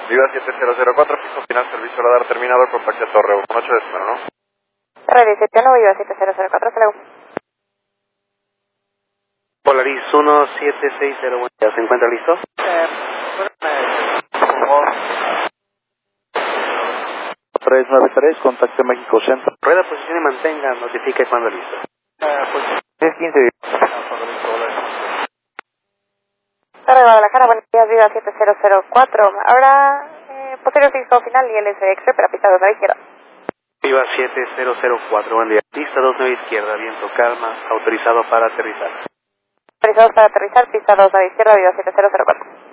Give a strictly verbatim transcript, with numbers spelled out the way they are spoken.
Viva siete cero cero cuatro, piso final, servicio radar terminado, contacto Torre uno ocho de cero, ¿no? Torre dieciocho uno, Viva siete cero cero cuatro, hasta luego. Polaris uno siete seis cero, buen día, ¿se encuentra listo? Eh, tres nueve tres, contacte México Centro. Rueda, posición y mantenga, notifique cuando listo. Eh, pues, diez quince. Torre Guadalajara, buenos días, Viva siete cero cero cuatro. Ahora, eh, posterior fijo final y L S X, para pista dos a la izquierda. Viva siete cero cero cuatro, buen día. Pista dos nueve izquierda, viento calma, autorizado para aterrizar. Autorizados para aterrizar, pista dos a la izquierda, Viva siete cero cero cuatro.